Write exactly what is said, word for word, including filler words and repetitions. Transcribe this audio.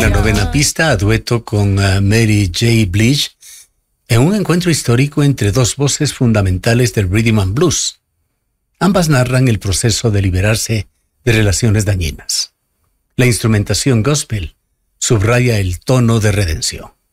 la novena pista a dueto con uh, Mary J. Blige en un encuentro histórico entre dos voces fundamentales del rhythm and blues. Ambas narran el proceso de liberarse de relaciones dañinas. La instrumentación gospel subraya el tono de redención.